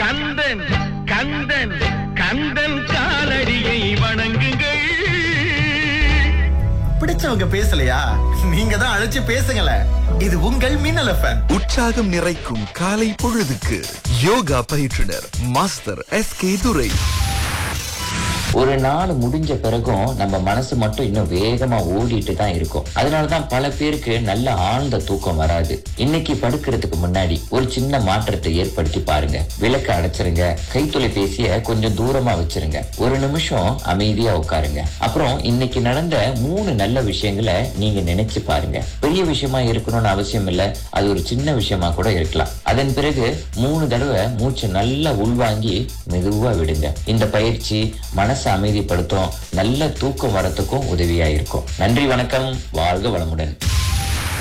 கந்தன் கந்தன் கந்தன் காலடியை வணங்குங்கள். பிடிச்சவங்க பேசலையா? நீங்க தான் அழைச்சு பேசுங்களேன். இது உங்கள் மின்னல் எஃப்எம். உற்சாகம் நிறைக்கும் காலை பொழுதுக்கு யோகா பயிற்றுனர் மாஸ்டர் SK துரை. ஒரு நாள் முடிஞ்ச பிறகும் நம்ம மனசு மட்டும் இன்னும் வேகமா ஓடிட்டு தான் இருக்கும். அதனாலதான் பல பேருக்கு நல்ல ஆழ்ந்த தூக்கம் வராது. இன்னைக்கு படுக்கிறதுக்கு முன்னாடி ஒரு சின்ன மாற்றத்தை ஏற்படுத்தி பாருங்க. விளக்க அடைச்சிருங்க, கைத்தொலைபேசிய கொஞ்சம் தூரமா வச்சிருங்க, ஒரு நிமிஷம் அமைதியா உட்காருங்க. அப்புறம் இன்னைக்கு நடந்த 3 நல்ல விஷயங்களை நீங்க நினைச்சு பாருங்க. பெரிய விஷயமா இருக்கணும்னு அவசியம் இல்ல, அது ஒரு சின்ன விஷயமா கூட இருக்கலாம். அதன் பிறகு 3 தடவை மூச்சு நல்லா உள்வாங்கி மெதுவா விடுங்க. இந்த பயிற்சி மனசை அமைதிப்படுத்தும், நல்ல தூக்கம் வரத்துக்கும் உதவியா இருக்கும். நன்றி, வணக்கம், வாழ்க வளமுடன்.